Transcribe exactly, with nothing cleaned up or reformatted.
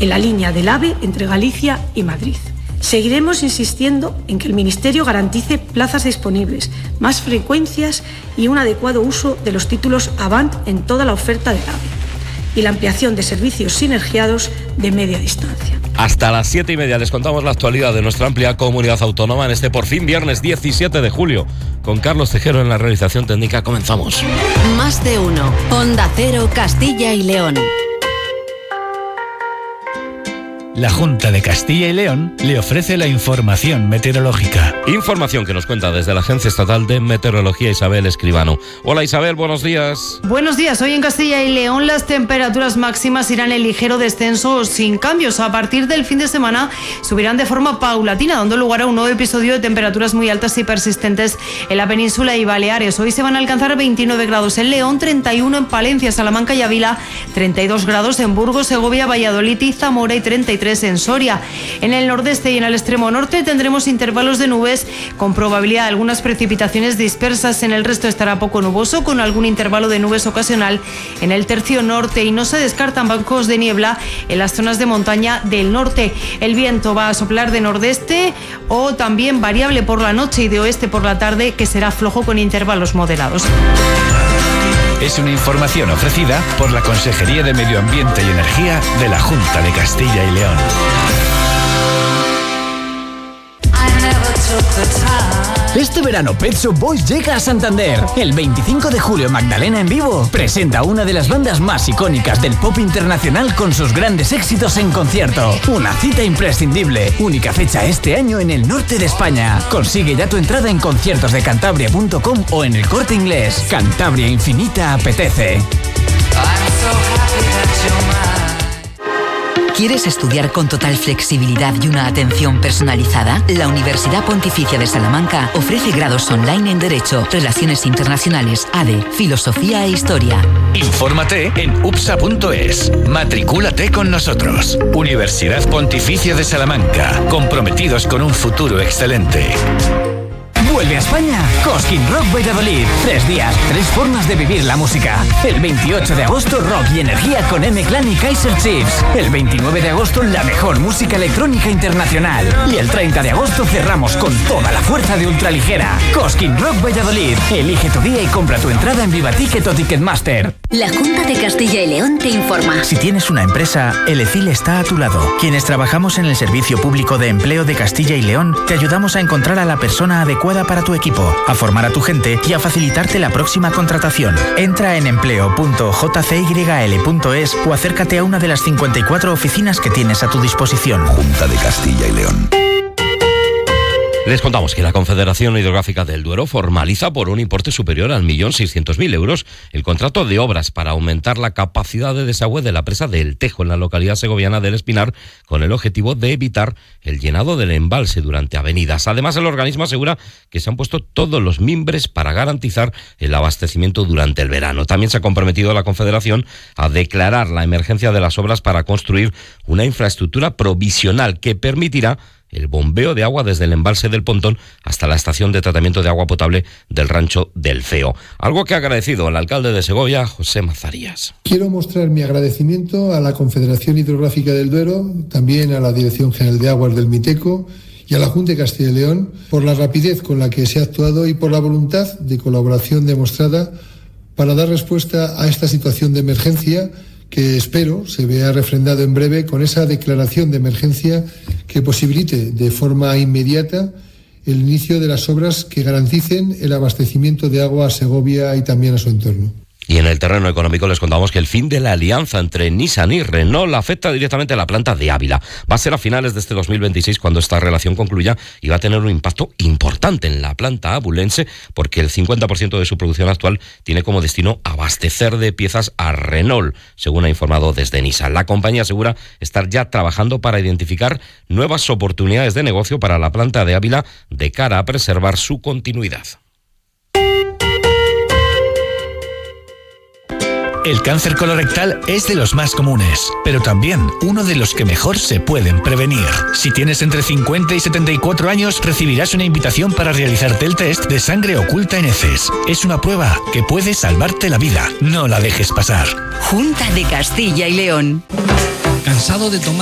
en la línea del AVE entre Galicia y Madrid. Seguiremos insistiendo en que el Ministerio garantice plazas disponibles, más frecuencias y un adecuado uso de los títulos Avant en toda la oferta del AVE y la ampliación de servicios sinergiados de media distancia. Hasta las siete y media les contamos la actualidad de nuestra amplia comunidad autónoma en este por fin viernes diecisiete de julio. Con Carlos Tejero en la realización técnica comenzamos. Más de uno. Onda Cero, Castilla y León. La Junta de Castilla y León le ofrece la información meteorológica. Información que nos cuenta desde la Agencia Estatal de Meteorología Isabel Escribano. Hola Isabel, buenos días. Buenos días. Hoy en Castilla y León las temperaturas máximas irán en ligero descenso sin cambios. A partir del fin de semana subirán de forma paulatina, dando lugar a un nuevo episodio de temperaturas muy altas y persistentes en la península y Baleares. Hoy se van a alcanzar veintinueve grados en León, treinta y uno en Palencia, Salamanca y Ávila, treinta y dos grados en Burgos, Segovia, Valladolid y Zamora y treinta y tres en Soria. En el nordeste y en el extremo norte tendremos intervalos de nubes con probabilidad de algunas precipitaciones dispersas. En el resto estará poco nuboso con algún intervalo de nubes ocasional en el tercio norte y no se descartan bancos de niebla en las zonas de montaña del norte. El viento va a soplar de nordeste o también variable por la noche y de oeste por la tarde, que será flojo con intervalos moderados. Es una información ofrecida por la Consejería de Medio Ambiente y Energía de la Junta de Castilla y León. Este verano Pet Shop Boys llega a Santander. El veinticinco de julio Magdalena en vivo presenta a una de las bandas más icónicas del pop internacional con sus grandes éxitos en concierto. Una cita imprescindible. Única fecha este año en el norte de España. Consigue ya tu entrada en conciertos de cantabria punto com o en El Corte Inglés. Cantabria Infinita apetece. ¿Quieres estudiar con total flexibilidad y una atención personalizada? La Universidad Pontificia de Salamanca ofrece grados online en Derecho, Relaciones Internacionales, A D E, Filosofía e Historia. Infórmate en U P S A punto es. Matricúlate con nosotros. Universidad Pontificia de Salamanca. Comprometidos con un futuro excelente. Vuelve a España Cosquín Rock Valladolid. Tres días, tres formas de vivir la música. El veintiocho de agosto, rock y energía con M-Clan y Kaiser Chiefs. El veintinueve de agosto, la mejor música electrónica internacional. Y el treinta de agosto cerramos con toda la fuerza de Ultraligera. Cosquín Rock Valladolid. Elige tu día y compra tu entrada en Vivaticket o Ticketmaster. La Junta de Castilla y León te informa. Si tienes una empresa, el E C I L está a tu lado. Quienes trabajamos en el Servicio Público de Empleo de Castilla y León, te ayudamos a encontrar a la persona adecuada para tu equipo, a formar a tu gente y a facilitarte la próxima contratación. Entra en empleo punto j c y l punto es o acércate a una de las cincuenta y cuatro oficinas que tienes a tu disposición. Junta de Castilla y León. Les contamos que la Confederación Hidrográfica del Duero formaliza por un importe superior al millón seiscientos mil euros el contrato de obras para aumentar la capacidad de desagüe de la presa del Tejo en la localidad segoviana del Espinar, con el objetivo de evitar el llenado del embalse durante avenidas. Además, el organismo asegura que se han puesto todos los mimbres para garantizar el abastecimiento durante el verano. También se ha comprometido la Confederación a declarar la emergencia de las obras para construir una infraestructura provisional que permitirá el bombeo de agua desde el embalse del Pontón hasta la estación de tratamiento de agua potable del Rancho del Feo. Algo que ha agradecido el alcalde de Segovia, José Mazarías. Quiero mostrar mi agradecimiento a la Confederación Hidrográfica del Duero, también a la Dirección General de Aguas del Miteco y a la Junta de Castilla y León por la rapidez con la que se ha actuado y por la voluntad de colaboración demostrada para dar respuesta a esta situación de emergencia que espero se vea refrendado en breve con esa declaración de emergencia que posibilite de forma inmediata el inicio de las obras que garanticen el abastecimiento de agua a Segovia y también a su entorno. Y en el terreno económico les contamos que el fin de la alianza entre Nissan y Renault afecta directamente a la planta de Ávila. Va a ser a finales de este dos mil veintiséis cuando esta relación concluya y va a tener un impacto importante en la planta abulense porque el cincuenta por ciento de su producción actual tiene como destino abastecer de piezas a Renault, según ha informado desde Nissan. La compañía asegura estar ya trabajando para identificar nuevas oportunidades de negocio para la planta de Ávila de cara a preservar su continuidad. El cáncer colorectal es de los más comunes, pero también uno de los que mejor se pueden prevenir. Si tienes entre cincuenta y setenta y cuatro años, recibirás una invitación para realizarte el test de sangre oculta en heces. Es una prueba que puede salvarte la vida. No la dejes pasar. Junta de Castilla y León. ¿Cansado de tomar